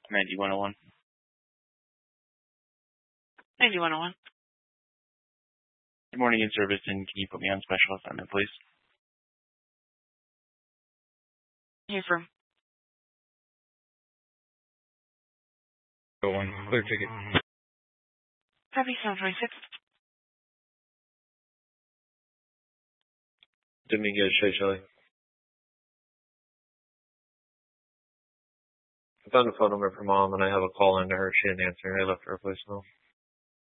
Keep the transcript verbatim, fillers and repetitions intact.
ninety-one oh one. ninety-one oh one. Good morning, in service, and can you put me on special assignment, please? Here from. Go on, clear ticket. Copy seven twenty-six. Didn't mean to get a Shay Shelly. I found a phone number for mom and I have a call into her. She didn't answer. I left her a voicemail.